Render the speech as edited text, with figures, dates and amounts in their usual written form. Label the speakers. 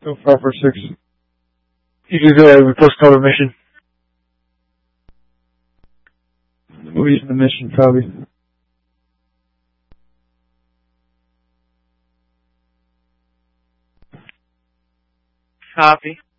Speaker 1: So 546. You can go ahead with post cover mission. The movie's in the mission, copy.
Speaker 2: Copy.